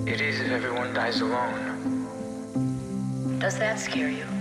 It is if everyone dies alone. Does that scare you?